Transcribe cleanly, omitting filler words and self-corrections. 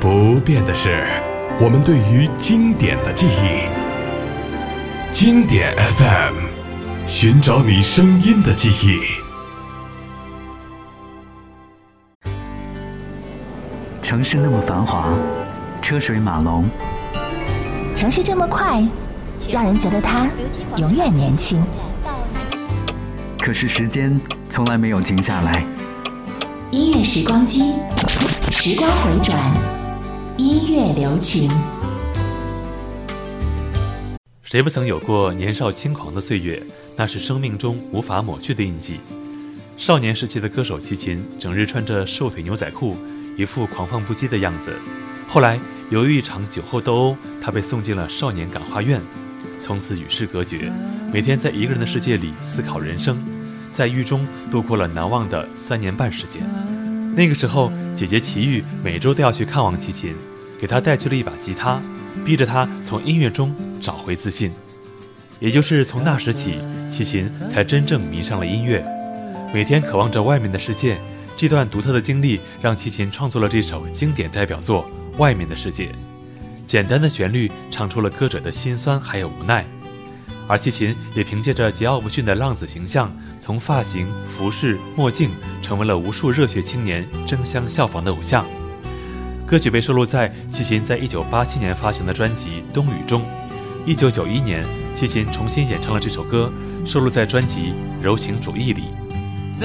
不变的是我们对于经典的记忆。经典 FM， 寻找你声音的记忆。 城市那么繁华，车水马龙， 城市这么快，让人觉得它永远年轻。 可是时间从来没有停下来。 音乐时光机，时光回转，音乐留情。 谁不曾有过年少轻狂的岁月？那是生命中无法抹去的印记。少年时期的歌手齐秦，整日穿着瘦腿牛仔裤，一副狂放不羁的样子。后来由于一场酒后斗殴，他被送进了少年感化院，从此与世隔绝，每天在一个人的世界里思考人生，在狱中度过了难忘的3年半时间。那个时候，姐姐齐豫每周都要去看望齐秦，给他带去了一把吉他，逼着他从音乐中找回自信。也就是从那时起，齐秦才真正迷上了音乐，每天渴望着外面的世界。这段独特的经历让齐秦创作了这首经典代表作《外面的世界》。简单的旋律唱出了歌者的心酸还有无奈，而齐秦也凭借着桀骜不驯的浪子形象，从发型、服饰、墨镜，成为了无数热血青年争相效仿的偶像。歌曲被收录在齐秦在1987年发行的专辑《冬雨》中。1991年，齐秦重新演唱了这首歌，收录在专辑《柔情主义》里。